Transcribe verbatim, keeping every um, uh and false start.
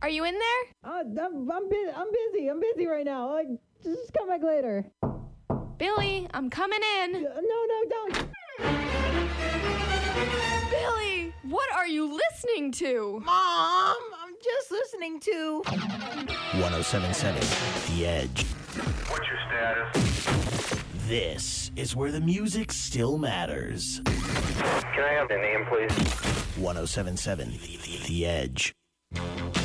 Are you in there? Uh, I'm, I'm, bu- I'm busy. I'm busy right now. Like, just come back later. Billy, I'm coming in. Uh, no, no, don't. Billy, what are you listening to? Mom, I'm just listening to one oh seven point seven The Edge. What's your status? This is where the music still matters. Can I have the name, please? one oh seven point seven The, the, the Edge.